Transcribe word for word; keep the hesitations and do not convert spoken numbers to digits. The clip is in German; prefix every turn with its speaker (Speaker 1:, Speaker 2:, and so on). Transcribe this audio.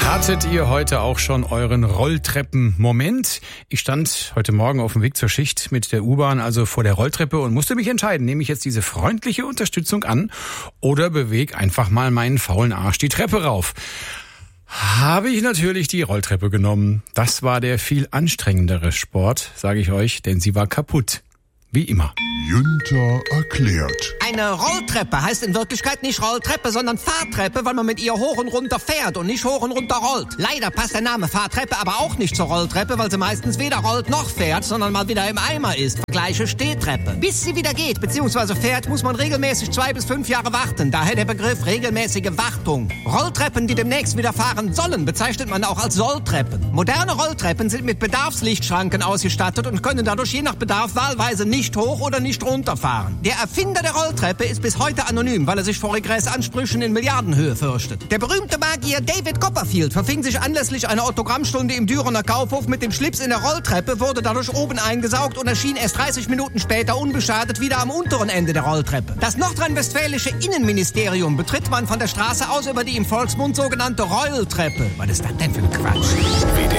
Speaker 1: Hattet ihr heute auch schon euren Rolltreppen-Moment? Ich stand heute Morgen auf dem Weg zur Schicht mit der U-Bahn, also vor der Rolltreppe, und musste mich entscheiden, nehme ich jetzt diese freundliche Unterstützung an oder bewege einfach mal meinen faulen Arsch die Treppe rauf? Habe ich natürlich die Rolltreppe genommen. Das war der viel anstrengendere Sport, sage ich euch, denn sie war kaputt. Wie immer.
Speaker 2: Günther erklärt.
Speaker 3: Eine Rolltreppe heißt in Wirklichkeit nicht Rolltreppe, sondern Fahrtreppe, weil man mit ihr hoch und runter fährt und nicht hoch und runter rollt. Leider passt der Name Fahrtreppe aber auch nicht zur Rolltreppe, weil sie meistens weder rollt noch fährt, sondern mal wieder im Eimer ist. Vergleiche Stehtreppe. Bis sie wieder geht bzw. fährt, muss man regelmäßig zwei bis fünf Jahre warten. Daher der Begriff regelmäßige Wartung. Rolltreppen, die demnächst wieder fahren sollen, bezeichnet man auch als Solltreppen. Moderne Rolltreppen sind mit Bedarfslichtschranken ausgestattet und können dadurch je nach Bedarf wahlweise nicht nicht hoch oder nicht runterfahren. Der Erfinder der Rolltreppe ist bis heute anonym, weil er sich vor Regressansprüchen in Milliardenhöhe fürchtet. Der berühmte Magier David Copperfield verfing sich anlässlich einer Autogrammstunde im Dürener Kaufhof mit dem Schlips in der Rolltreppe, wurde dadurch oben eingesaugt und erschien erst dreißig Minuten später unbeschadet wieder am unteren Ende der Rolltreppe. Das nordrhein-westfälische Innenministerium betritt man von der Straße aus über die im Volksmund sogenannte Rolltreppe. Was ist das denn für ein Quatsch?